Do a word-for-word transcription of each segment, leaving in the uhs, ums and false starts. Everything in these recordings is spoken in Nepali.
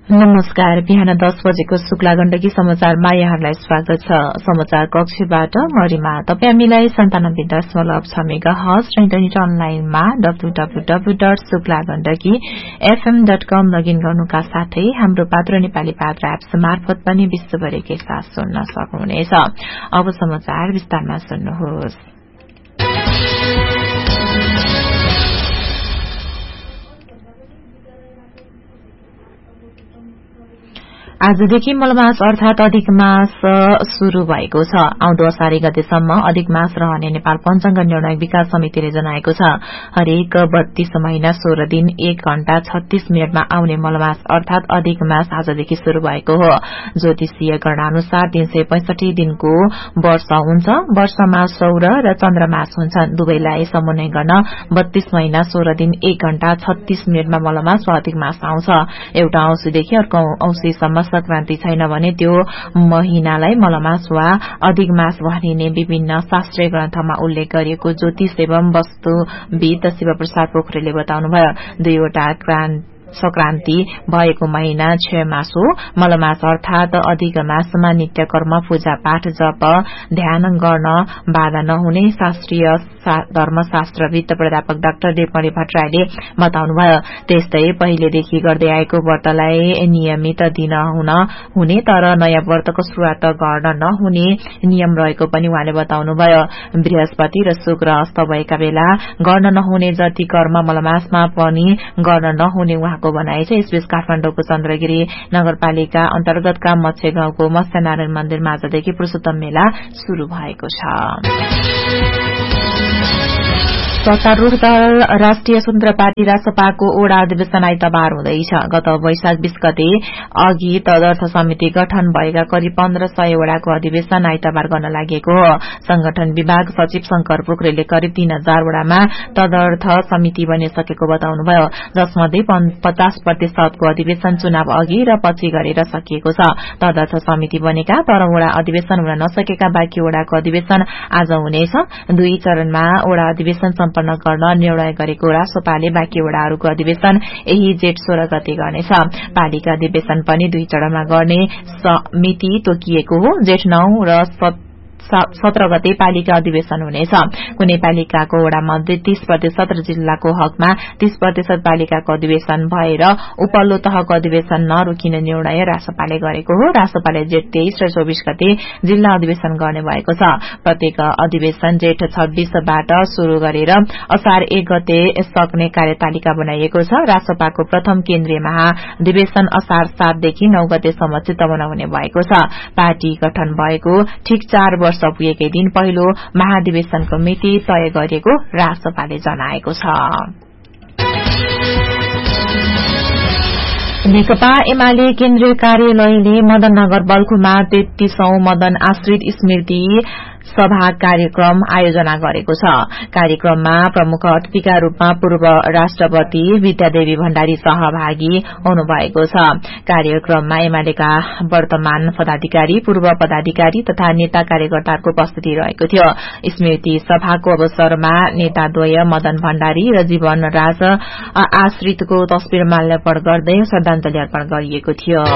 नमस्कार। बिहान दस बजेको शुक्ला गण्डकी समाचारमा यहाँलाई स्वागत छ। समाचार कक्षबाट मरिमा। तपाई हामीलाई सन्तानब्बे दशमलव छ मेगा हर्ज र इन्टरनेट अनलाइनमा W W W dot Shukla Gandaki FM dot com login गर्नुका साथै हाम्रो पात्र नेपाली पात्र एप्स मार्फत पनि विश्वभरिकै साथ सुन्न सक्नुहुनेछ। अब समाचार विस्तारमा सुन्नुहोस्। आजदेखि मलमास अर्थात अधिक मास शुरू भएको छ। आउँदो असारी गतेसम्म अधिक मास रहने नेपाल पञ्चाङ्ग निर्णय विकास समितिले जनाएको छ। हरेक बत्तीस महिना सोह्र दिन एक घण्टा छत्तीस मिनटमा आउने मलमास अर्थात अधिक मास आजदेखि शुरू भएको हो। ज्योतिषीय गणना अनुसार तीन सय पैंसठी दिनको वर्ष हुन्छ। वर्षमा सौर र चन्द्रमास हुन्छन्। दुवैलाई समन्वय गर्न बत्तीस महिना सोह्र दिन एक घण्टा छत्तीस मिनटमा मलमास वा अधिक मास आउँछ। एउटा औँसीदेखि अर्को औँसीसम्म संक्रान्ति छैन भने त्यो महिनालाई मलमास वा अधिक मास भनिने विभिन्न शास्त्रीय ग्रन्थमा उल्लेख गरिएको ज्योतिष एवं वस्तुविद शिवप्रसाद पोखरेलले बताउनुभयो। दुईवटा संक्रान्ति भएको महिना छ मास हो। मलमास अर्थात अधिक मासमा नित्य कर्म पूजा पाठ जप ध्यान गर्न बाधा नहुने शास्त्रीय धर्मशास्त्रविद प्राध्यापक डाक्टर देवमणि भट्टराईले बताउनुभयो। त्यस्तै पहिलेदेखि गर्दै आएको व्रतलाई नियमित दिन हुन हुने तर नयाँ व्रतको शुरूआत गर्न नहुने नियम रहेको पनि उहाँले बताउनुभयो। बृहस्पति र शुक्र अस्त भएका बेला गर्न नहुने जति कर्म मलमासमा पनि गर्न नहुने उहाँको भनाइ छ। यसबीच काठमाडौँको चन्द्रगिरी नगरपालिका अन्तर्गतका मत्स्य गाउँको मत्स्यनारायण मन्दिरमा आजदेखि पुरूषोत्तम मेला शुरू भएको छ। सत्तारूढ़ दल राष्ट्रिय स्वतन्त्र पार्टी रासपाको ओडा अधिवेशन आइतबार हुँदैछ। गत वैशाख बीस गते अघि तदर्थ समिति गठन भएका करिब पन्ध्र सय वडाको अधिवेशन आइतबार गर्न लागेको हो। संगठन विभाग सचिव शंकर पोखरेलले करिब तीन हजार वडामा तदर्थ समिति बनिसकेको बताउनुभयो। जसमध्ये पचास प्रतिशतको अधिवेशन चुनाव अघि र पछि गरेर सकिएको छ। तदर्थ समिति बनेका तर वडा अधिवेशन हुन नसकेका बाँकी वडाको अधिवेशन आज हुनेछ। दुई चरणमा वडा अधिवेशन सम्पन्न गर्न निर्णय गरेको रासपाले बाँकी वडाहरूको अधिवेशन यही जेठ सोह्र गते गर्नेछ। पालिका अधिवेशन पनि दुई चरणमा गर्ने मिति तोकिएको हो। जेठ नौ र सत्र गते पालिका अधिवेशन हुनेछ। कुनै पालिकाको वडामध्ये तीस प्रतिशत र जिल्लाको हकमा तीस प्रतिशत पालिकाको अधिवेशन भएर उपल्लो तहको अधिवेशन नरोकिने निर्णय रासपाले गरेको हो। रासपाले जेठ तेइस र चौबीस गते जिल्ला अधिवेशन गर्ने भएको छ। प्रत्येक अधिवेशन जेठ छब्बीसबाट शुरू गरेर असार एक गते सक्ने कार्यतालिका बनाइएको छ। रासपाको प्रथम केन्द्रीय महाधिवेशन असार सातदेखि नौ गतेसम्म चितवन हुने भएको छ। पार्टी गठन भएको ठिक चार वर्ष पुगेकै दिन पहिलो महाधिवेशनको मिति तय गरिएको रासपाले जनाएको छ। नेकपा एमाले केन्द्रीय कार्यालयले मदननगर बल्खुमा तेत्तीसौं मदन आश्रित स्मृति सभा कार्यक्रम आयोजना गरेको छ। कार्यक्रममा प्रमुख अतिथिका रूपमा पूर्व राष्ट्रपति विद्यादेवी भण्डारी सहभागी हुनुभएको छ। कार्यक्रममा एमालेका वर्तमान पदाधिकारी पूर्व पदाधिकारी तथा नेता कार्यकर्ताहरूको उपस्थिति रहेको थियो। स्मृति सभाको अवसरमा नेताद्वय मदन भण्डारी र जीवन राज आश्रितको तस्विर माल्यार्पण गर्दै श्रद्धाञ्जली अर्पण गरिएको थियो।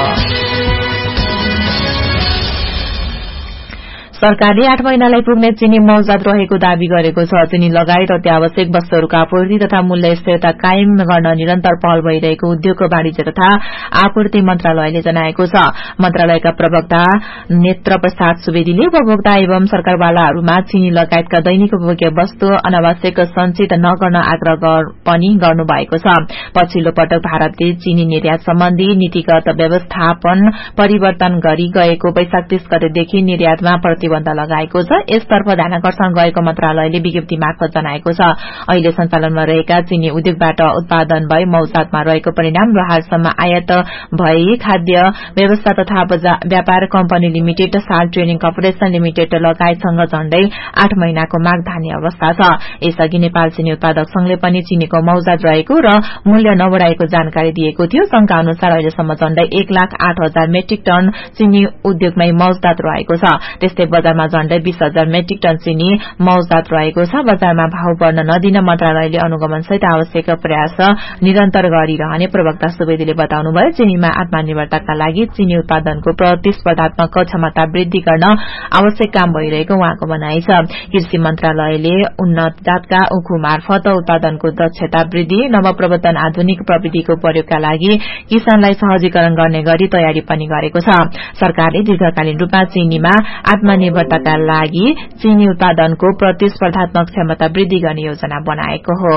सरकारले आठ महिनालाई पुग्ने चिनी मौजात रहेको दावी गरेको छ। चिनी लगायत अत्यावश्यक वस्तुहरूको आपूर्ति तथा मूल्य स्थिरता कायम गर्न निरन्तर पहल भइरहेको उद्योग वाणिज्य तथा आपूर्ति मन्त्रालयले जनाएको छ। मन्त्रालयका प्रवक्ता नेत्र प्रसाद सुवेदीले उपभोक्ता एवं सरकारवालाहरूमा चिनी लगायतका दैनिक उपभोग्य वस्तु अनावश्यक संचित नगर्न आग्रह पनि गर्नुभएको छ। पछिल्लो पटक भारतले चिनी निर्यात सम्बन्धी नीतिगत व्यवस्थापन परिवर्तन गरी गएको वैशाख तीस गतेदेखि निर्यातमा प्रति प्रतिबन्ध लगाएको छ। यसतर्फ ध्यानकर्षण गरेको मन्त्रालयले विज्ञप्ति मार्फत जनाएको छ। अहिले सञ्चालनमा रहेका चिनी उद्योगबाट उत्पादन भई मौजातमा रहेको परिणाम र हालसम्म आयात भई खाद्य व्यवस्था तथा व्यापार कम्पनी लिमिटेड साल ट्रेनिङ कर्पोरेशन लिमिटेड लगायतसँग झण्डै आठ महिनाको माग धान्ने अवस्था छ। यसअघि नेपाल चिनी उत्पादक संघले पनि चिनीको मौजात रहेको र मूल्य नबढ़ाएको जानकारी दिएको थियो। संघका अनुसार अहिलेसम्म झण्डै एक लाख आठ हजार मेट्रिक टन चिनी उद्योगमै मौजात रहेको छ। त्यस्तै बजारमा झण्डै बीस हजार मेट्रिक टन चिनी मौजदात रहेको छ। बजारमा भाव बढ्न नदिन मन्त्रालयले अनुगमनसहित आवश्यक प्रयास निरन्तर गरिरहने प्रवक्ता सुवेदीले बताउनुभयो। चिनीमा आत्मनिर्भरताका लागि चिनी उत्पादनको प्रतिस्पर्धात्मक क्षमता वृद्धि गर्न आवश्यक काम भइरहेको उहाँको भनाइ छ। कृषि मन्त्रालयले उन्नत जातका उखु मार्फत उत्पादनको दक्षता वृद्धि, नवप्रवर्तन, आधुनिक प्रविधिको प्रयोगका लागि किसानलाई सहजीकरण गर्ने गरी तयारी पनि गरेको छ। सरकारले दीर्घकालीन रूपमा चिनीमा आत्मनिर्भरताका लागि चिनी उत्पादनको प्रतिस्पर्धात्मक क्षमता वृद्धि गर्ने योजना बनाएको हो।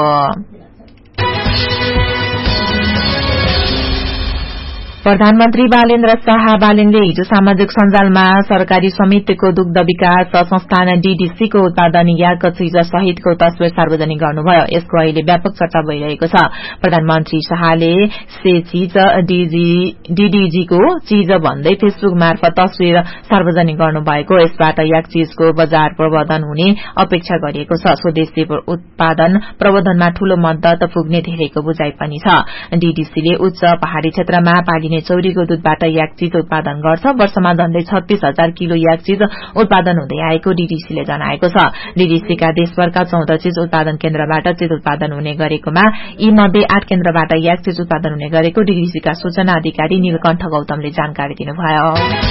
प्रधानमन्त्री बालेन्द्र शाह बालेनले हिजो सामाजिक सञ्जालमा सरकारी समितिको दुग्ध विकास संस्थान डीडीसीको उत्पादन याक चीज सहितको तस्विर सार्वजनिक गर्नुभयो। यसको अहिले व्यापक चर्चा भइरहेको छ। प्रधानमन्त्री शाहले से चीज डीडीजीको चीज भन्दै फेसबुक मार्फत तस्विर सार्वजनिक गर्नुभएको। यसबाट याक चीजको बजार प्रवर्धन हुने अपेक्षा गरिएको छ। स्वदेशी उत्पादन प्रवर्धनमा ठूलो मद्दत पुग्ने धेरैको बुझाइ पनि छ। डीडीसीले उच्च पहाड़ी क्षेत्रमा पालिने चौरीको दूधबाट याक चीज उत्पादन गर्छ। वर्षमा झण्डै छत्तीस हजार किलो याक चीज उत्पादन हुँदै आएको डीडीसीले जनाएको छ। डीडीसीका देशभरका चौध चीज उत्पादन केन्द्रबाट चीज उत्पादन हुने गरेकोमा यी मध्ये आठ केन्द्रबाट याक चीज उत्पादन हुने गरेको डीडीसीका सूचना अधिकारी नीलकण्ठ गौतमले जानकारी दिनुभयो।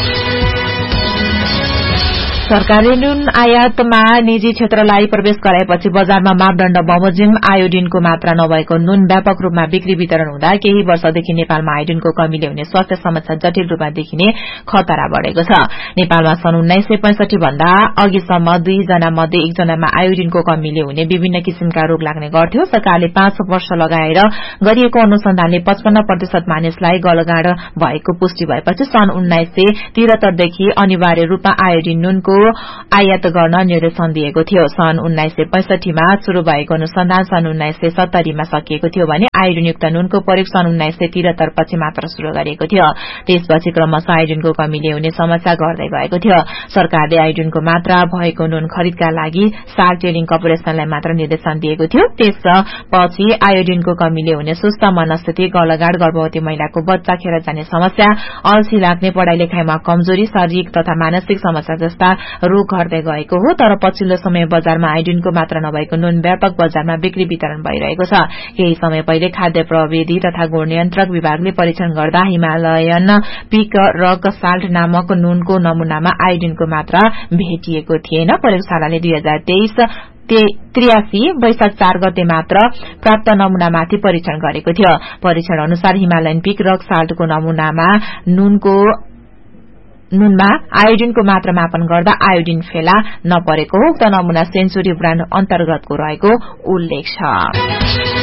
सरकारले नुन आयातमा निजी क्षेत्रलाई प्रवेश गराएपछि बजारमा मापदण्ड बमोजिम आयोडिनको मात्रा नभएको नुन व्यापक रूपमा बिक्री वितरण हुँदा केही वर्षदेखि नेपालमा आयोडिनको कमीले हुने स्वास्थ्य समस्या जटिल रूपमा देखिने खतरा बढ़ेको छ। नेपालमा सन् उन्नाइस सय पैंसठी भन्दा अघिसम्म दुई जना मध्ये एकजनामा आयोडिनको कमीले हुने विभिन्न किसिमका रोग लाग्ने गर्थ्यो। सरकारले पाँच वर्ष लगाएर गरिएको अनुसन्धानले पचपन्न प्रतिशत मानिसलाई गलगाड भएको पुष्टि भएपछि सन् उन्नाइस सय त्रिहत्तरदेखि अनिवार्य रूपमा आयोडिन नुनको आयात गर्न निर्देशन दिएको थियो। सन् उन्नाइस सय पैंसठीमा शुरू भएको अनुसन्धान सन् उन्नाइस सय सत्तरीमा सकिएको थियो भने आयोडिनयुक्त नुनको प्रयोग सन् उन्नाइस सय त्रिहत्तर पछि मात्र शुरू गरिएको थियो। त्यसपछि क्रमशः आयोडिनको कमीले हुने समस्या गर्दै गएको थियो। सरकारले आयोडिनको मात्रा भएको नुन खरिदका लागि सार्क ट्रेडिङ कर्पोरेशनलाई मात्र निर्देशन दिएको थियो। त्यसपछि आयोडिनको कमीले हुने सुस्त मनस्थिति, गलगाड, गर्भवती महिलाको बच्चा खेर जाने समस्या, अल्छी लाग्ने, पढ़ाई लेखाइमा कमजोरी, शारीरिक तथा मानसिक समस्या जस्ता रोग घट्दै गएको हो। तर पछिल्लो समय बजारमा आयोडिनको मात्रा नभएको नुन व्यापक बजारमा बिक्री वितरण भइरहेको छ। केही समय पहिले खाद्य प्रविधि तथा गुण नियन्त्रक विभागले परीक्षण गर्दा हिमालयन पिक रक साल्ट नामक नुनको नमूनामा आयोडिनको मात्रा भेटिएको थिएन। प्रयोगशालाले दुई हजार तेइस त्रियासी वैशाख चार गते मात्र प्राप्त नमूनामाथि परीक्षण गरेको थियो। परीक्षण अनुसार हिमालयन पिक रक साल्टको नमूनामा नुनको नुनमा आयोडिनको मात्रा मापन गर्दा आयोडिन फेला नपरेको हो। उक्त नमूना सेन्चुरी ब्राण्ड अन्तर्गतको रहेको उल्लेख छ।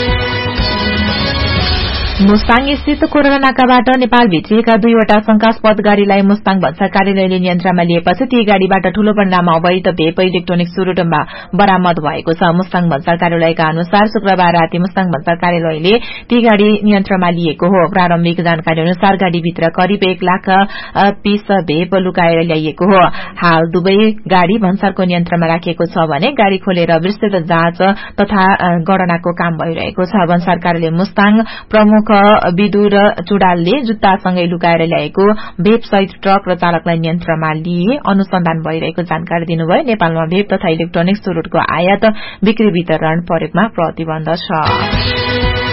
मुस्ताङ स्थित कोरोना नाकाबाट नेपाल भित्रिएका दुईवटा शंकास्पद गाड़ीलाई मुस्ताङ भन्सार कार्यालयले नियन्त्रणमा लिएपछि ती गाड़ीबाट ठूलो परिमाणमा अवैध भेप इलेक्ट्रोनिक सुरुटम्बा बरामद भएको छ। मुस्ताङ भन्सार कार्यालयका अनुसार शुक्रबार राति मुस्ताङ भन्सार कार्यालयले ती गाड़ी नियन्त्रणमा लिएको हो। प्रारम्भिक जानकारी अनुसार गाड़ीभित्र करिब एक लाख पीस भेप लुकाएर ल्याइएको हो। हाल दुवै गाड़ी भन्सारको नियन्त्रणमा राखिएको छ भने गाड़ी खोलेर विस्तृत जाँच तथा गणनाको काम भइरहेको छ। भन्सार कार्यालय मुस्ताङ प्रमुख विदुर चुडालले जुत्तासँगै लुकाएर ल्याएको भेप सहित ट्रक र चालकलाई नियन्त्रणमा लिए अनुसन्धान भइरहेको जानकारी दिनुभयो। नेपालमा भेप तथा इलेक्ट्रोनिक सुरुटको आयात बिक्री वितरण प्रयोगमा प्रतिबन्ध छ।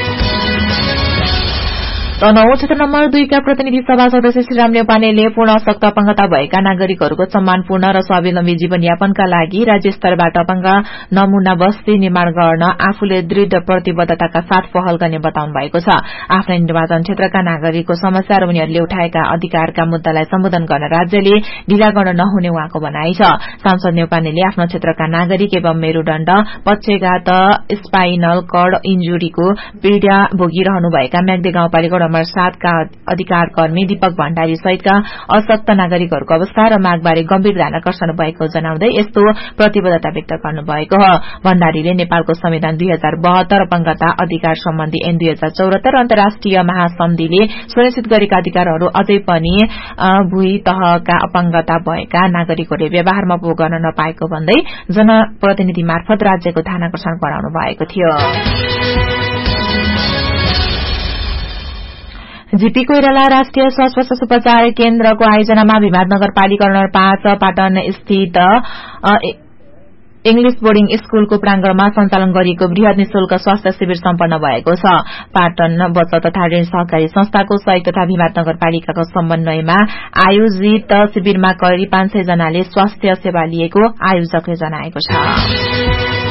तनहुँ क्षेत्र नम्बर दुईका प्रतिनिधि सभा सदस्य श्रीराम नेपानेले पूर्ण सक्त अपाङ्गता भएका नागरिकहरूको सम्मानपूर्ण र स्वावलम्बी जीवनयापनका लागि राज्य स्तरबाट अपाङ्ग नमूना बस्ती निर्माण गर्न आफूले दृढ़ प्रतिबद्धताका साथ पहल गर्ने बताउनु भएको छ। आफ्नै निर्वाचन क्षेत्रका नागरिकको समस्या र उनीहरूले उठाएका अधिकारका मुद्दालाई सम्बोधन गर्न राज्यले ढिला गर्न नहुने उहाँको भनाइ छ। सांसद नेपानेले आफ्नो क्षेत्रका नागरिक एवं मेरुदण्ड, पक्षघात, स्पाइनल कर्ड इन्जुरीको पीड़ा भोगिरहनुभएका म्याग्दी गाउँपालिका नम्बर सात का अधिकार कर्मी दीपक भण्डारी सहितका अशक्त नागरिकहरूको अवस्था र मागबारे गम्भीर ध्यान आकर्षण भएको जनाउँदै यस्तो प्रतिबद्धता व्यक्त गर्नुभएको हो। भण्डारीले नेपालको संविधान दुई हजार बहत्तर अपाङ्गता अधिकार सम्बन्धी ऐन दुई हजार चौरात्तर अन्तर्राष्ट्रिय महासन्धिले सुनिश्चित गरेका अधिकारहरू अझै पनि भूई तहका अपाङ्गता भएका नागरिकहरूले व्यवहारमा उपभोग गर्न नपाएको भन्दै जनप्रतिनिधि मार्फत राज्यको ध्यान आकर्षण गराउनु भएको थियो। जीपी कोइराला राष्ट्रिय स्वास्थ्य उपचार केन्द्रको आयोजनामा भिमाद नगरपालिका नम्बर पाँच पाटन स्थित इंग्लिश बोर्डिङ स्कूलको प्रांगणमा सञ्चालन गरिएको वृहत निशुल्क स्वास्थ्य शिविर सम्पन्न भएको छ। पाटन बचत तथा ऋण सहकारी संस्थाको सहयोग तथा भिमाद नगरपालिकाको समन्वयमा आयोजित शिविरमा करिब पाँच सय जनाले स्वास्थ्य सेवा लिएको आयोजकले जनाएको छ।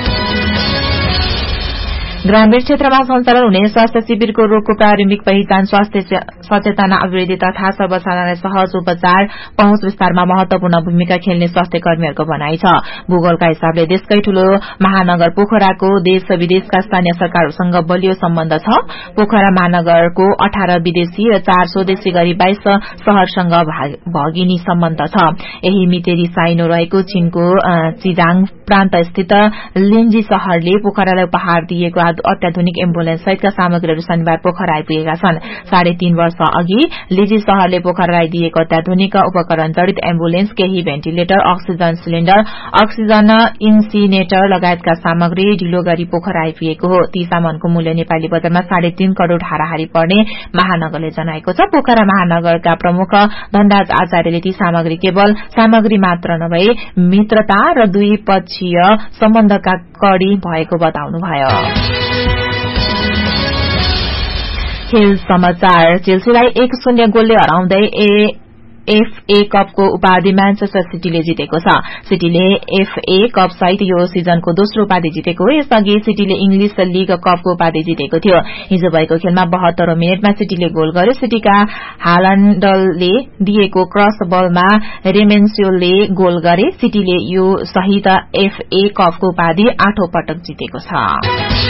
ग्रामीण क्षेत्रमा सञ्चालन हुने स्वास्थ्य शिविरको रोगको प्रारम्भिक पहिचान, स्वास्थ्य सचेतना अभिवृद्धि तथा सर्वसाधारण सहज उपचार पहुँच विस्तारमा महत्वपूर्ण भूमिका खेल्ने स्वास्थ्य कर्मीहरूको भनाइ छ। भूगोलका हिसाबले देशकै ठूलो महानगर पोखराको देश विदेशका स्थानीय सरकारहरूसँग बलियो सम्बन्ध छ। पोखरा महानगरको अठार विदेशी र चार स्वदेशी गरी बाइस शहरसँग भगिनी सम्बन्ध छ। यही मितेरी साइनो रहेको चीनको चिजाङ प्रान्त स्थित लिन्जी शहरले पोखरालाई उपहार दिएको अत्याधुनिक एम्बुलेन्स सहितका सामग्रीहरू शनिबार पोखरा आइपुगेका छन्। साढे तीन वर्ष अघि लिजी शहरले पोखरालाई दिएको अत्याधुनिक उपकरण जडित एम्बुलेन्स, केही ventilator, oxygen cylinder, oxygen incinerator लगायतका सामग्री ढिलो गरी पोखरा आइपुगेको हो। ती सामानको मूल्य नेपाली बजारमा साढे तीन करोड़ हाराहारी पर्ने महानगरले जनाएको छ। पोखरा महानगरका प्रमुख धनराज आचार्यले ती सामग्री केवल सामग्री मात्र नभई मित्रता र द्विपक्षीय सम्बन्धका कडी भएको बताउनुभयो। खेल समाचार। चेल्सीलाई एक शून्य गोलले हराउँदै एफए कपको उपाधि म्यानचेस्टर सिटीले जितेको छ। सिटीले एफए कप सहित यो सिजनको दोस्रो उपाधि जितेको हो। यसअघि सिटीले इंग्लिश लीग कपको उपाधि जितेको थियो। हिजो भएको खेलमा बहत्तरौं मिनटमा सिटीले गोल गर्यो। सिटीका हालान्डले दिएको क्रस बलमा रेमेन्सियोले गोल गरे। सिटीले यो सहित एफए कपको उपाधि आठौं पटक जितेको छ।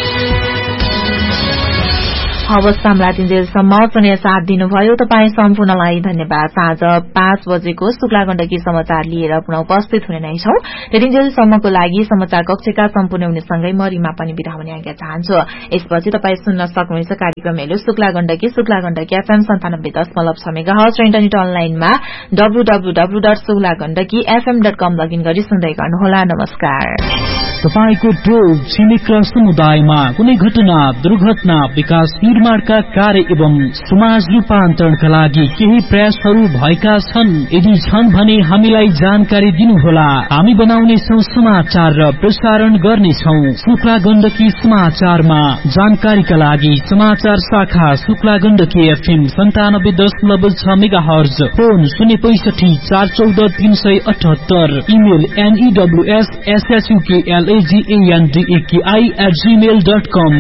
हवस्, साम्राज्यसम्म सुने साथ दिनुभयो। तपाई सम्पूर्णलाई धन्यवाद। साँझ पाँच बजेको शुक्ला गण्डकी समाचार लिएर पुनः उपस्थित हुने नै छौं। त्यतिन्जेलसम्मको लागि समाचार कक्षका सम्पूर्ण हुनेसँगै म रिमा पनि बिदा हुने आज्ञा चाहन्छु। यसपछि तपाई सुन्न सक्नुहुनेछ कार्यक्रम हेलो शुक्ला गण्डकी शुक्ला गण्डकी एफएम सन्तानब्बे दशमलव छ मेगाहर्ज र इन्टरनेट अनलाइनमा W W W dot Shukla Gandaki FM dot com login गरी सुन्दै गर्नुहोला। नमस्कार। तपाईको टोल छिमेक र समुदायमा कुनै घटना, दुर्घटना, विकास निर्माणका कार्य एवं समाज रूपान्तरणका लागि केही प्रयासहरू भएका छन्? यदि छन् भने हामीलाई जानकारी दिनुहोला। हामी बनाउनेछौं समाचार र प्रसारण गर्नेछौं। शुक्ला गण्डकी समाचारमा जानकारीका लागि समाचार शाखा शुक्ला गण्डकी एफएम सन्तानब्बे दशमलव छ मेगाहर्ज, फोन शून्य पैंसठी चार चौध तीन सय अठहत्तर, email एनईडब्ल्यूएस एसएसयूकेएलएजीएनडीएकेआई at Gmail dot com.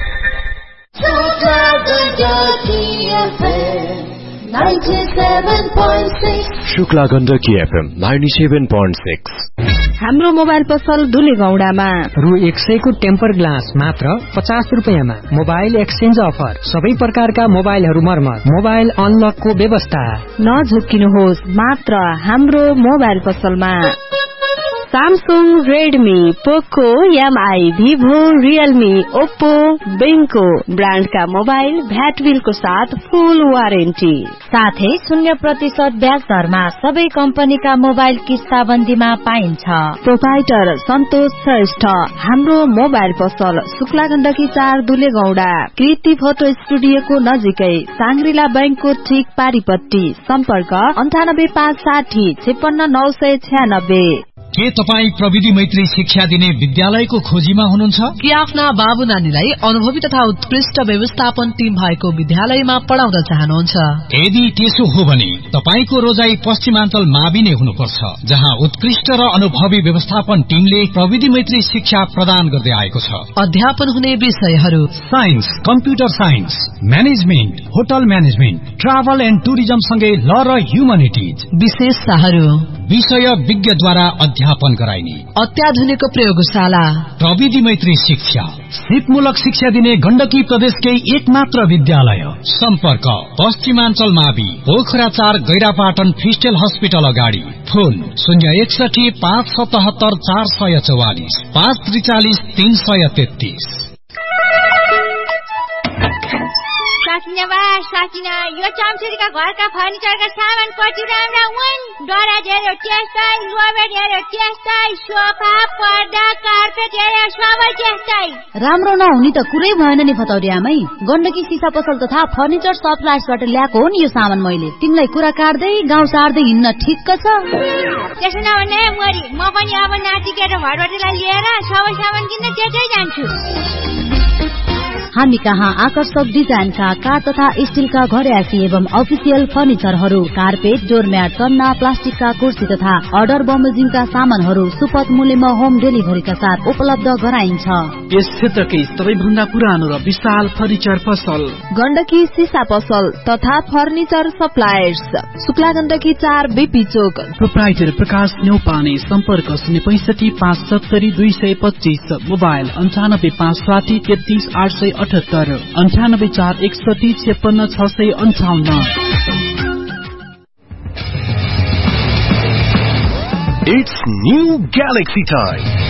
Shukla Gandaki FM ninety-seven point six। हाम्रो मोबाइल पसल धुले गौडामा रु एक सय को टेम्पर ग्लास मात्र पचास रुपियाँमा। मोबाइल एक्सचेन्ज अफर, सबै प्रकारका मोबाइलहरू मर्मत, मोबाइल अनलकको व्यवस्था। नझुक्किनुहोस्, मात्र हाम्रो मोबाइल पसलमा सैमसंग, रेडमी, पोको, एमआई, भिभो, रियलमी, ओप्पो, बेंको ब्रांड का मोबाइल भ्याट बिल को साथ फुल वारेन्टी, साथै शून्य प्रतिशत ब्याज दरमा सबै कम्पनीका मोबाइल किस्ताबन्दीमा पाइन्छ। प्रोपाइटर सन्तोष श्रेष्ठ। हाम्रो मोबाइल पसल शुक्ला गण्डकी चार दुले गौडा, कृति फोटो स्टुडियोको नजिकै, सांग्रिला बैंकको ठीक पारिपट्टि। सम्पर्क अन्ठानब्बे पाँच साठी छप्पन्न नौ सय छ्यानब्बे। के तपाईँ प्रविधि मैत्री शिक्षा दिने विद्यालयको खोजीमा हुनुहुन्छ कि आफ्ना बाबु नानीलाई अनुभवी तथा उत्कृष्ट व्यवस्थापन टिम भएको विद्यालयमा पढाउन चाहनुहुन्छ? यदि त्यसो हो भने तपाईको रोजाई पश्चिमाञ्चल मावि नै हुनुपर्छ, जहाँ उत्कृष्ट र अनुभवी व्यवस्थापन टिमले प्रविधि मैत्री शिक्षा प्रदान गर्दै आएको छ। अध्यापन हुने विषयहरू science, computer science, management, hotel management, travel and tourism सँगै ल र ह्युमनिटिज। विशेषताहरू विषय विज्ञद्वारा अध्यापन गराइने अत्याधुनिक प्रयोगशाला, प्रविधि मैत्री शिक्षा, सिपमूलक शिक्षा दिने गण्डकी प्रदेशकै एक मात्र विद्यालय। सम्पर्क पश्चिमाञ्चल मावि, पोखरा चार, गैरापाटन फिस्टेल हस्पिटल अगाडि। फोन शून्य एकसठी पाँच सतहत्तर चार सय चौवालिस, पाँच त्रिचालिस तीन सय तेत्तीस। सकिन बा सकिन यो चम्चुरीका घरका फर्निचरका सामान कति राम्रा हुन् दराज हेर्यो त्यस्तै लोबेट हेर्यो त्यस्तै सोफा पर्दा कार्पेट हेर्यो सबै त्यस्तै राम्रो नहुने त कुरै भएन नि फतौरी आमै गण्डकी सिसा पसल तथा फर्निचर सप्लायर्सबाट ल्याएको हो नि यो सामान मैले तिमीलाई कुरा काट्दै गाउँ सार्दै हिँड्न ठिक्क छ त्यसो नभने मरी म पनि अब नाति केटा भरबटेलाई लिएर सबै सामान किन्न त्यतै जान्छु हामी कहाँ आकर्षक डिजाइनका काठ तथा स्टीलका घरेसी एवं अफिसियल फर्निचरहरू कार्पेट डोरम्याट सन्ना प्लास्टिकका कुर्सी तथा अर्डर बमोजिङका सामानहरू सुपथ मूल्यमा होम डेलिभरीका साथ उपलब्ध गराइन्छ यस क्षेत्रकै सबैभन्दा पुरानो र विशाल फर्निचर पसल गण्डकी सिसा पसल तथा फर्निचर सप्लायर्स शुक्ला गण्डकी चार बीपी चोक प्रोप्राइटर प्रकाश न्यौपाने सम्पर्क शून्य पैंसठी पाँच सत्तरी दुई सय पच्चीस मोबाइल अन्ठानब्बे पाँच साठी तेत्तीस आठ सय अठहत्तर अन्ठानब्बे चार एकसठी छप्पन्न छ सय अन्ठाउन्न It's new Galaxy time.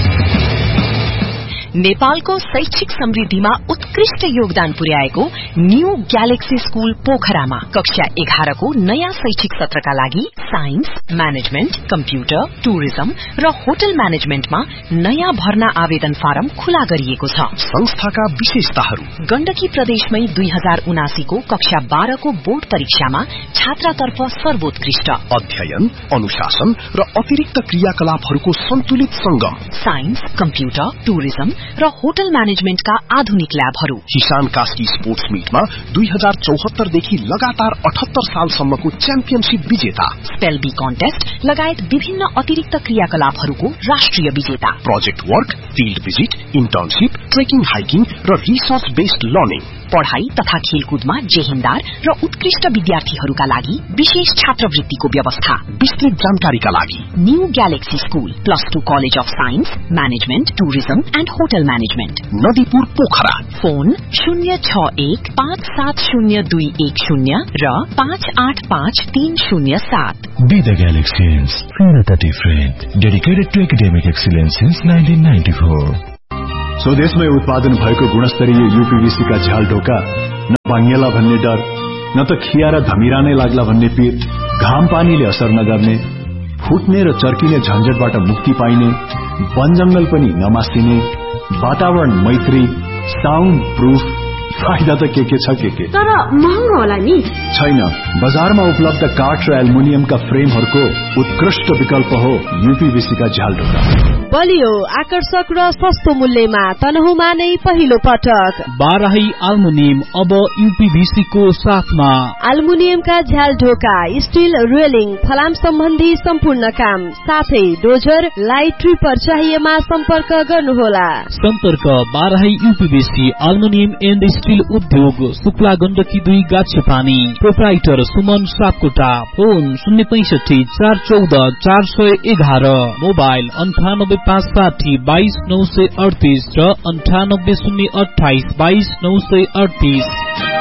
नेपालको शैक्षिक समृद्धिमा उत्कृष्ट योगदान पुर्याएको न्यू ग्यालेक्सी स्कूल पोखरामा कक्षा एघारको नयाँ शैक्षिक सत्रका लागि साइन्स म्यानेजमेन्ट कम्प्युटर टुरिज्म र होटल म्यानेजमेन्टमा नयाँ भर्ना आवेदन फारम खुला गरिएको छ संस्थाका विशेषताहरू गण्डकी प्रदेशमै दुई हजार उनासीको कक्षा बाह्रको बोर्ड परीक्षामा छात्रातर्फ सर्वोत्कृष्ट अध्ययन अनुशासन र अतिरिक्त क्रियाकलापहरूको सन्तुलित संगम साइन्स कम्प्युटर टुरिज्म र होटल म्यानेजमेन्टका आधुनिक ल्याबहरू किसान कास्की स्पोर्ट्स मीटमा दुई हजार चौहत्तर देखि लगातार अठहत्तर सालसम्मको च्याम्पियनशिप विजेता स्पेल बी कन्टेस्ट लगायत विभिन्न अतिरिक्त क्रियाकलापहरूको राष्ट्रिय विजेता project work field visit internship trekking hiking र रिसर्च बेस्ड लर्निङ पढ़ाई तथा खेलकुदमा जेहेन्दार र उत्कृष्ट विद्यार्थीहरूका लागि विशेष छात्रवृत्तिको व्यवस्था विस्तृत जानकारीका लागि new galaxy school plus two college of science management tourism and hotel management Nadipur Pokhara phone शून्य छ एक पाँच सात शून्य दुई एक शून्य र पाँच आठ पाँच तीन शून्य सात Be the Galaxians, feel the different. Dedicated to academic excellence since nineteen ninety-four. स्वदेशमै उत्पादन भएको गुणस्तरीय यूपीवीसी का झ्याल ढोका न भाङ्गिएला भन्ने डर न त खिया र धमिरा नै लाग्ला भन्ने पीर घाम पानीले असर नगर्ने फुट्ने र चर्किने झन्झटबाट मुक्ति पाइने वन जंगल पनि नमासिने वातावरण मैत्री साउन्ड प्रूफ फाइदा त के के छ के के तर महँगो होला नि छैन बजारमा उपलब्ध काठ र एल्युमिनियमका फ्रेमहरूको उत्कृष्ट विकल्प हो यूपीवीसी का झ्याल ढोका बलियो आकर्षक र सस्तो मूल्यमा तनहुमा नै पहिलो पटक बाराही एल्युमिनियम अब यूपीवीसी को साथमा एल्युमिनियमका झ्याल ढोका स्टील रेलिङ फलाम सम्बन्धी सम्पूर्ण काम साथै डोजर लाइट ट्रिपर चाहिएमा सम्पर्क गर्नुहोला सम्पर्क Barahi UPVC aluminium and steel उद्योग शुक्ला गण्डकी दुई गाछेपानी प्रोप्राइटर सुमन सापकोटा फोन शून्य पैंसठी चार चौध चार सय एघार मोबाइल अन्ठानब्बे पाँच साठी बाइस नौ सय अडतीस र अन्ठानब्बे शून्य अठाइस बाइस नौ सय अडतीस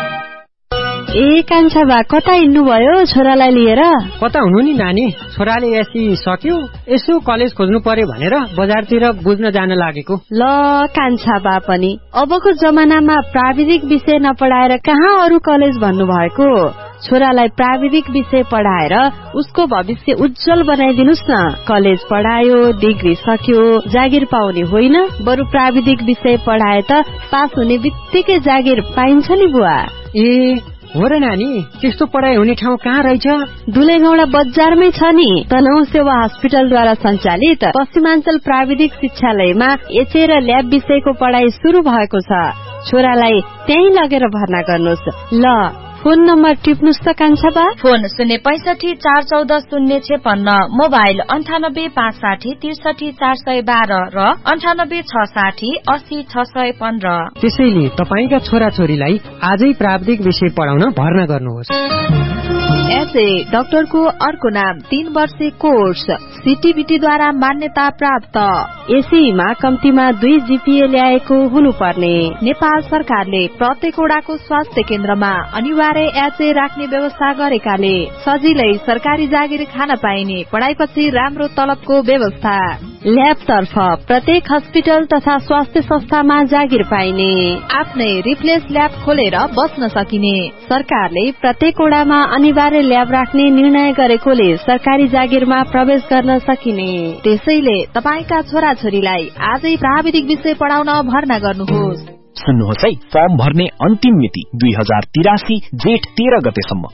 ए कान्छा बा कता हिँड्नु भयो छोरालाई लिएर कता हुनु नि नानी छोराले एसी सक्यो यसो कलेज खोज्नु पर्यो भनेर बजारतिर बुझ्न जान लागेको ल कान्छा बा पनि अबको जमानामा प्राविधिक विषय नपढाएर कहाँ अरू कलेज भन्नु भएको छोरालाई प्राविधिक विषय पढाएर उसको भविष्य उज्जवल बनाइदिनुस् न कलेज पढायो डिग्री सक्यो जागिर पाउने होइन बरु प्राविधिक विषय पढाए त पास हुने बित्तिकै जागिर पाइन्छ नि बुवा ए हो र नानी त्यस्तो पढाइ हुने ठाउँ कहाँ रहेछ दुलेगौडा बजारमै छ नि तनहु सेवा हस्पिटलद्वारा सञ्चालित पश्चिमाञ्चल प्राविधिक शिक्षालयमा एचए र ल्याब विषयको पढाइ शुरू भएको छ छोरालाई त्यही लगेर भर्ना गर्नुहोस् ल फोन नम्बर टिप्नुस् त कान्छा बा फोन शून्य पैंसठी चार चौध शून्य छेपन्न मोबाइल अन्ठानब्बे पाँच साठी त्रिसठी चार सय बाह्र र अन्ठानब्बे छ साठी अस्सी छ सय पन्ध्र त्यसैले तपाईका छोरा छोरीलाई आजै प्राविधिक विषय पढाउन भर्ना गर्नुहोस् एसए डाक्टरको अर्को नाम तीन वर्षे कोर्स सीटीबीटी द्वारा मान्यता प्राप्त एसीमा कम्तीमा दुई जीपीए ल्याएको हुनुपर्ने नेपाल सरकारले प्रत्येक वडाको स्वास्थ्य केन्द्रमा अनिवार्य एचए राख्ने व्यवस्था गरेकाले सजिलै सरकारी जागिर खान पाइने पढाइपछि राम्रो तलबको व्यवस्था ल्याब तर्फ प्रत्येक अस्पताल तथा स्वास्थ्य संस्थामा जागिर पाइने, आफ्नै रिप्लेस ल्याब खोलेर बस्न सकिने, सरकारले प्रत्येक वडामा अनिवार्य ल्याब राख्ने निर्णय गरेकोले सरकारी जागिरमा प्रवेश गर्न सकिने। त्यसैले तपाईका छोराछोरीलाई आजै प्राविधिक विषय पढाउन भर्ना गर्नुहोस्। सुन्नुहोस् है, फर्म भर्ने अन्तिम मिति दुई हजार तिरासी जेठ तेह्र गतेसम्म।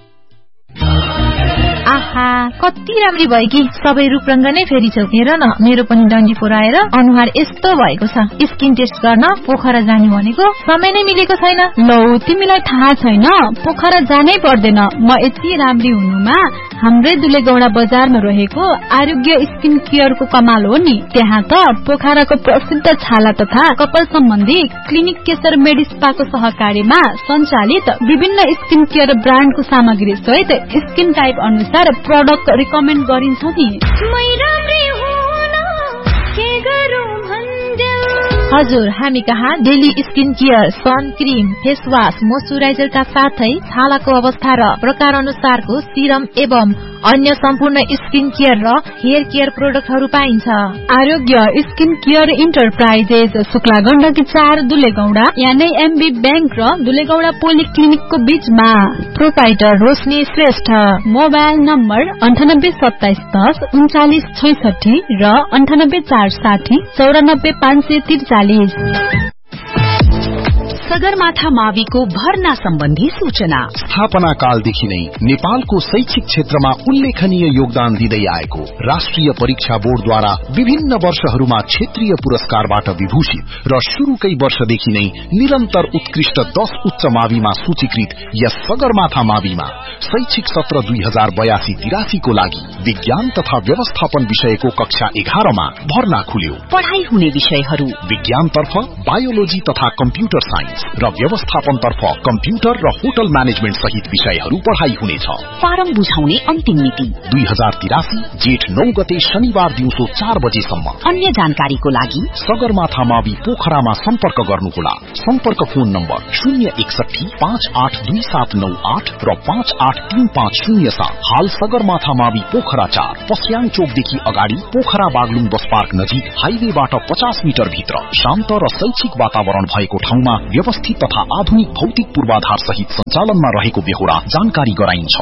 आहा, कति राम्री भयो कि सबै रूपरंग नै फेरिछौ। हेर न, मेरो पनि डन्डी फोराएर अनुहार यस्तो भएको छ। स्किन टेस्ट गर्न पोखरा जाने भनेको समय नै मिलेको छैन। लौ, तिमीलाई थाहा छैन, पोखरा जानै पर्दैन। म यति राम्री हुनुमा हाम्रै दुलेगौडा बजारमा रहेको आरोग्य स्किन केयरको कमाल हो नि। त्यहाँ त पोखराको प्रसिद्ध छाला तथा कपाल सम्बन्धी क्लिनिक केशर मेडिस्पाको सहकार्यमा सञ्चालित विभिन्न स्किन केयर ब्रान्डको सामग्री सहित स्किन टाइप अनुसार प्रोडक्ट रिकमेन्ड गरिन्छ नि। हजुर, हामी कहाँ daily skin care, sun cream, face wash, मोइस्चराइजरका साथै छालाको अवस्था र प्रकार अनुसारको सिरम एवं अन्य सम्पूर्ण स्किन केयर र हेयर केयर प्रोडक्टहरू पाइन्छ। आरोग्य skin care enterprises, Shukla Gandaki चार, दुलेगौडा, यानी एमबी बैंक र दुलेगौडा पोलिक्लिनिकको बीचमा। प्रोपाइटर रोशनी श्रेष्ठ। मोबाइल नम्बर अन्ठानब्बे सत्ताइस दस उन्चालिस छैसठी र अन्ठानब्बे चार साठी चौरानब्बे पाँच सय त्रिचालिस। सगरमाथा माविको भर्ना सम्बन्धी सूचना। स्थापना कालदेखि नै नेपालको शैक्षिक क्षेत्रमा उल्लेखनीय योगदान दिँदै आएको राष्ट्रिय परीक्षा बोर्डद्वारा विभिन्न वर्षहरूमा क्षेत्रीय पुरस्कारबाट विभूषित र शुरूकै वर्षदेखि नै निरन्तर उत्कृष्ट दश उच्च माविमा सूचीकृत यस सगरमाथा माविमा शैक्षिक सत्र दुई हजार बयासी तिरासीको लागि विज्ञान तथा व्यवस्थापन विषयको कक्षा एघारमा भर्ना खुल्यो। पढ़ाई हुने विषयहरू विज्ञानतर्फ बायोलोजी तथा कम्प्युटर साइन्स र व्यवस्थापनतर्फ कम्प्युटर र होटल म्यानेजमेन्ट सहित विषयहरू पढ़ाई हुनेछ। फारम बुझाउने अन्तिम मिति दुई हजार तिरासी जेठ नौ गते शनिबार दिउँसो चार बजेसम्म। अन्य जानकारीको लागि सगरमाथा मावि पोखरामा सम्पर्क गर्नुहोला। सम्पर्क फोन नम्बर शून्य एकसठी पाँच आठ दुई सात नौ आठ र पाँच आठ तीन पाँच शून्य सात। हाल सगरमाथा मावि पोखरा चार, पस्याङ चोकदेखि अगाडि पोखरा बागलुङ बस पार्क नजिक हाइवेबाट पचास मिटर भित्र शान्त र शैक्षिक वातावरण भएको ठाउँमा व्यवस्थित तथा आधुनिक भौतिक पूर्वाधार सहित सञ्चालनमा रहेको बेहोरा जानकारी गराइन्छ।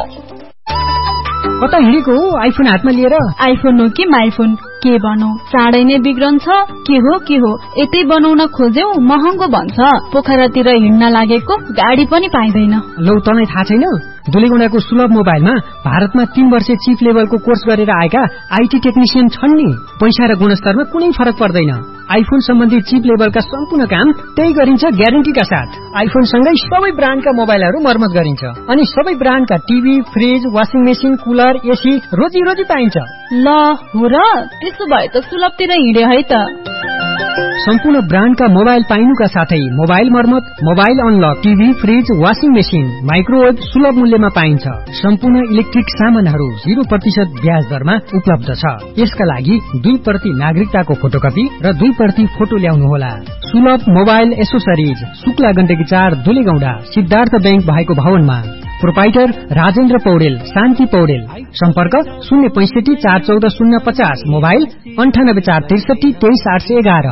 कता हिँडेको हो आइफोन हातमा लिएर? आइफोन हो कि माइफोन, के बनौ? चाँडै नै बिग्रन्छ। के हो के हो, यतै बनाउन खोज्यौ महँगो भन्छ। पोखरातिर हिँड्न लागेको गाडी पनि पाइँदैन। लौ, तँलाई थाहा छैन? दुलेगौडाको सुलभ मोबाइलमा भारतमा तीन वर्ष चिप लेभलको कोर्स गरेर आएका आईटी टेक्निशियन छन् नि। पैसा र गुणस्तरमा कुनै फरक पर्दैन। आइफोन सम्बन्धी चिप लेभलका सम्पूर्ण काम त्यही गरिन्छ ग्यारेन्टीका साथ। आइफोन सँगै सबै ब्रान्डका मोबाइलहरू मर्मत गरिन्छ अनि सबै ब्रान्डका TV, fridge, washing machine, cooler, AC रोजी रोजी पाइन्छ। ल हो र, त्यसो भए त सुलभतिर हिँडे है त। सम्पूर्ण ब्रान्डका मोबाइल पाइनुका साथै मोबाइल मर्मत, mobile unlock, TV, fridge, washing machine, microwave सुलभ मूल्यमा पाइन्छ। सम्पूर्ण इलेक्ट्रिक सामानहरू जीरो प्रतिशत ब्याज दरमा उपलब्ध छ। यसका लागि दुई प्रति नागरिकताको फोटोकपी र दुई प्रति फोटो ल्याउनुहोला। सुलभ मोबाइल एसोसरिज, शुक्ला गण्डकी चार, दुलेगौडा, सिद्धार्थ बैंक भएको भवनमा। प्रोपाइटर राजेन्द्र पौडेल, शान्ति पौडेल। सम्पर्क शून्य पैंसठी चार चौध शून्य पचास, मोबाइल अन्ठानब्बे चार त्रिसठी तेइस आठ सय एघार।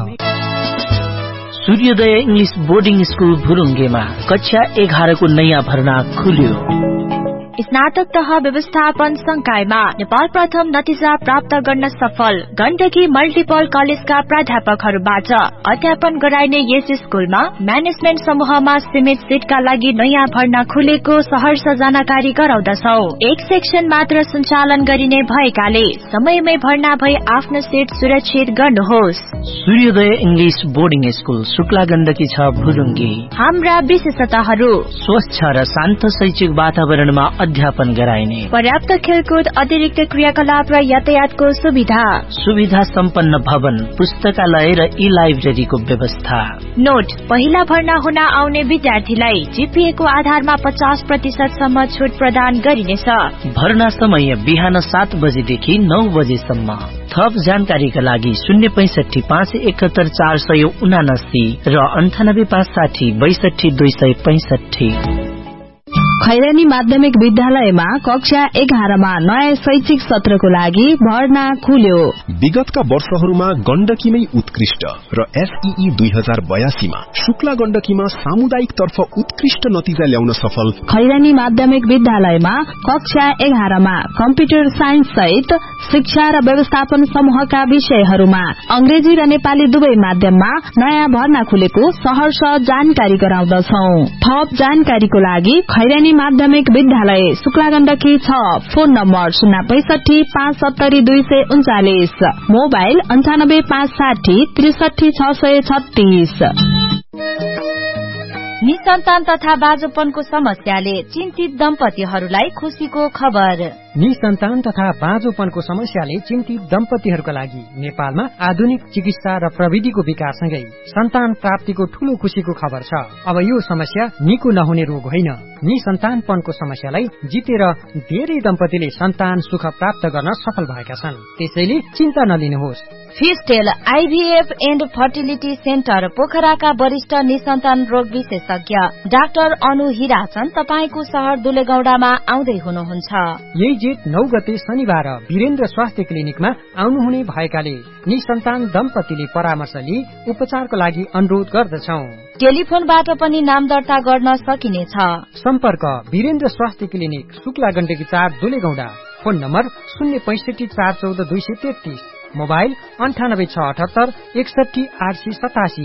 सूर्योदय इंग्लिश बोर्डिङ स्कूल भुरुङ्गेमा कक्षा एघारको नयाँ भर्ना खुल्यो। स्नातक तह व्यवस्थापन संकायमा नेपाल प्रथम नतिजा प्राप्त गर्न सफल गण्डकी मल्टिपल कलेजका प्राध्यापकहरूबाट अध्यापन गराइने यस स्कूलमा म्यानेजमेन्ट समूहमा सीमित सीटका लागि नयाँ भर्ना खुलेको सहर्ष जानकारी गराउँदछौ। एक सेक्सन मात्र सञ्चालन गरिने भएकाले समयमै भर्ना भई आफ्नो सीट सुरक्षित गर्नुहोस्। सूर्योदय English boarding school Shukla Gandaki छ, भुरुङ्गे। हाम्रा विशेषताहरू स्वच्छ र शान्त शैक्षिक वातावरणमा अध्यापन गराइने, पर्याप्त खेलकुद, अतिरिक्त क्रियाकलाप र यातायातको सुविधा, सुविधा सम्पन्न भवन, पुस्तकालय र ई लाइब्रेरीको व्यवस्था। नोट, पहिला भर्ना हुन आउने विद्यार्थीलाई जीपीए को आधारमा पचास प्रतिशत सम्म छुट प्रदान गरिनेछ। भर्ना समय बिहान सात बजेदेखि नौ बजेसम्म। थप जानकारीका लागि शून्य पैंसठी पाँच एकहत्तर चार सय उनासी र अन्ठानब्बे पाँच साठी बैसठी दुई सय पैंसठी। खैरानी माध्यमिक विद्यालयमा कक्षा एघारमा नयाँ शैक्षिक सत्रको लागि भर्ना खुल्यो। विगतका वर्षहरूमा गण्डकीमै उत्कृष्ट र एसईई दुई हजार बयासीमा शुक्ला गण्डकीमा सामुदायिक तर्फ उत्कृष्ट नतिजा ल्याउन सफल खैरानी माध्यमिक विद्यालयमा कक्षा एघारमा कम्प्युटर साइन्स सहित शिक्षा र व्यवस्थापन समूहका विषयहरूमा अंग्रेजी र नेपाली दुवै माध्यममा नयाँ भर्ना खुलेको सहर्ष जानकारी गराउँदछौ। थप जानकारीको लागि खैरानी माध्यमिक विद्यालय शुक्ला गण्डकी छ, फोन नम्बर शून्य पैसठी पाँच सत्तरी दुई सय उन्चालिस, मोबाइल अन्ठानब्बे पाँच साठी त्रिसठी छ सय छत्तीस। निसन्तान तथा बाँझोपनको समस्याले चिन्तित दम्पतिहरूलाई खुशीको खबर। निसन्तान तथा बाँझोपनको समस्याले चिन्तित दम्पतिहरूका लागि नेपालमा आधुनिक चिकित्सा र प्रविधिको विकाससँगै सन्तान प्राप्तिको ठूलो खुशीको खबर छ। अब यो समस्या निको नहुने रोग होइन। निसन्तानपनको समस्यालाई जितेर धेरै दम्पतिले सन्तान सुख प्राप्त गर्न सफल भएका छन्। त्यसैले चिन्ता नलिनुहोस्। फिस्टेल आईभीएफ एन्ड फर्टिलिटी सेन्टर पोखराका वरिष्ठ निसन्तान रोग विशेषज्ञ डाक्टर अनु हिराचन तपाईको शहर दुलेगौडामा आउँदै हुनुहुन्छ। यही जेठ नौ गते शनिबार वीरेन्द्र स्वास्थ्य क्लिनिकमा आउनुहुने भएकाले निसन्तान दम्पतिले परामर्श लिई उपचारको लागि अनुरोध गर्दछौ। टेलिफोनबाट पनि नाम दर्ता गर्न सकिनेछ। सम्पर्क वीरेन्द्र स्वास्थ्य क्लिनिक शुक्ला गण्डकी चार दुलेगौडा, फोन नम्बर शून्य पैसठी चार चौध दुई सय तेत्तीस, मोबाइल अन्ठानब्बे छ अठहत्तर एकसठी आठ सय सतासी।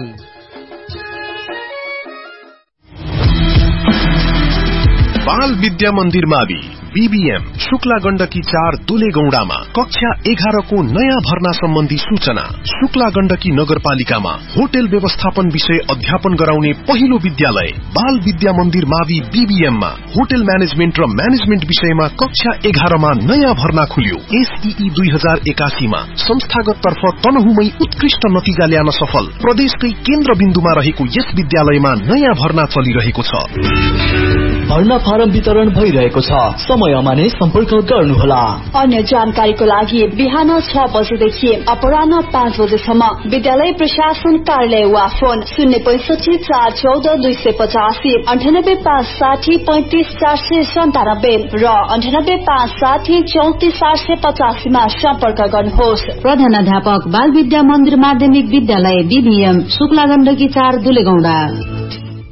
बाल विद्या मन्दिर मावि बीबीएम शुक्ला गण्डकी चार दुलेगौडामा कक्षा एघारको नयाँ भर्ना सम्बन्धी सूचना। शुक्ला गण्डकी नगरपालिकामा होटल व्यवस्थापन विषय अध्यापन गराउने पहिलो विद्यालय बाल विद्या मन्दिर मावि बीबीएममा होटल म्यानेजमेन्ट र म्यानेजमेन्ट विषयमा कक्षा एघारमा नयाँ भर्ना खुल्यो। एसईई दुई हजार एकासीमा संस्थागत तर्फ तनहुमै उत्कृष्ट नतिजा ल्याउन सफल प्रदेशकै केन्द्रबिन्दुमा रहेको यस विद्यालयमा नयाँ भर्ना चलिरहेको छ। भर्ना फारम वितरण भइरहेको छ। समयमा नै सम्पर्क गर्नुहोला। अन्य जानकारीको लागि बिहान छ बजेदेखि अपराह्न पाँच बजेसम्म विद्यालय प्रशासन कार्यालय वा फोन शून्य पैसठी चार चौध दुई सय पचासी, अन्ठानब्बे पाँच साठी पैंतिस चार सय सन्तानब्बे र अन्ठानब्बे पाँच साठी चौतिस चार सय पचासीमा सम्पर्क गर्नुहोस्। प्रधानाध्यापक बाल विद्या मन्दिर माध्यमिक विद्यालय बीबीएम शुक्ला गण्डकी चार दुलेगौडा।